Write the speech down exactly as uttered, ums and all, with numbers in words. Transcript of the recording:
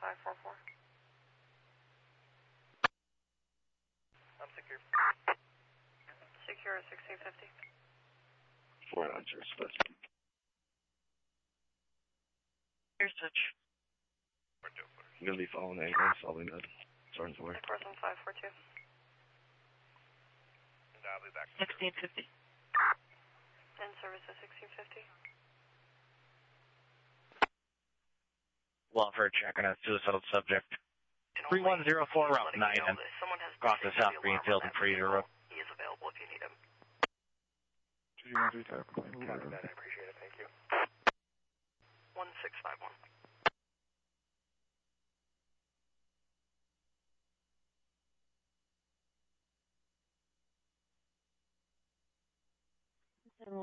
five four four. I'm secure. Secure sixteen fifty. four nine zero split. Here's touch. I'm going to be following the ambulance, following that. Sergeant's away. Person five four two. I'll be back. sixteen fifty. In service at sixteen fifty. Welfare check on a suicidal subject. three one zero four Route nine and across the South Greenfield and Fraser Road. He is available if you need him. two zero three five. Copy that, I appreciate it, thank you. one six five